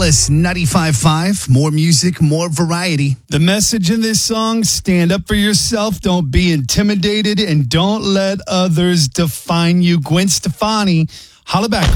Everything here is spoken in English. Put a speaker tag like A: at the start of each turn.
A: Alice, 95.5. More music, more variety.
B: The message in this song, stand up for yourself, don't be intimidated, and don't let others define you. Gwen Stefani, holla back.